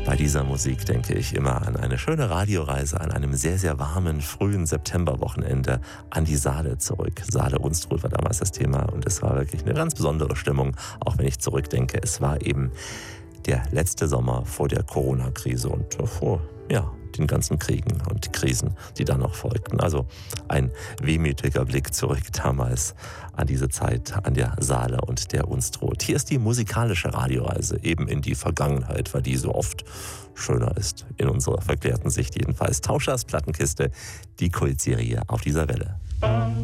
Bei dieser Musik denke ich immer an eine schöne Radioreise an einem sehr, sehr warmen, frühen Septemberwochenende an die Saale zurück. Saale-Unstrut war damals das Thema und es war wirklich eine ganz besondere Stimmung, auch wenn ich zurückdenke. Es war eben der letzte Sommer vor der Corona-Krise und vor den ganzen Kriegen und Krisen, die dann noch folgten. Also ein wehmütiger Blick zurück damals an diese Zeit an der Saale und der Unstrut. Hier ist die musikalische Radioreise eben in die Vergangenheit, weil die so oft schöner ist, in unserer verklärten Sicht jedenfalls. Tauschers Plattenkiste, die Kultserie auf dieser Welle.